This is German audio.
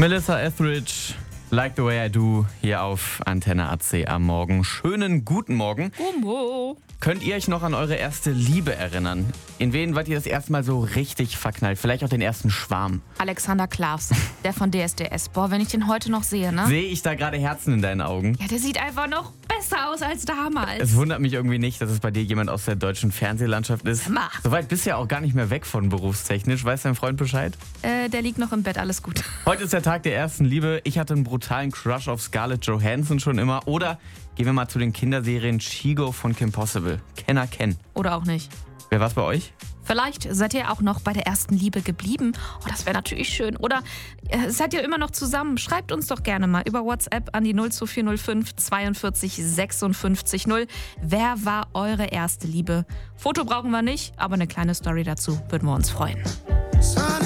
Melissa Etheridge, Like the Way I Do, hier auf Antenne AC am Morgen. Schönen guten Morgen. Gummo. Könnt ihr euch noch an eure erste Liebe erinnern? In wen wart ihr das erste Mal so richtig verknallt? Vielleicht auch den ersten Schwarm? Alexander Klavs, der von DSDS. Boah, wenn ich den heute noch sehe, ne? Sehe ich da gerade Herzen in deinen Augen? Ja, der sieht einfach noch besser aus als damals. Es wundert mich irgendwie nicht, dass es bei dir jemand aus der deutschen Fernsehlandschaft ist. Ma. Soweit bist du ja auch gar nicht mehr weg von berufstechnisch. Weiß dein Freund Bescheid? Der liegt noch im Bett, alles gut. Heute ist der Tag der ersten Liebe. Ich hatte einen brutalen Crush auf Scarlett Johansson schon immer. Oder gehen wir mal zu den Kinderserien Chigo von Kim Possible. Kenner kennen. Oder auch nicht. Wer war's bei euch? Vielleicht seid ihr auch noch bei der ersten Liebe geblieben. Oh, das wäre natürlich schön. Oder seid ihr immer noch zusammen? Schreibt uns doch gerne mal über WhatsApp an die 02405 42 56 0. Wer war eure erste Liebe? Foto brauchen wir nicht, aber eine kleine Story dazu würden wir uns freuen.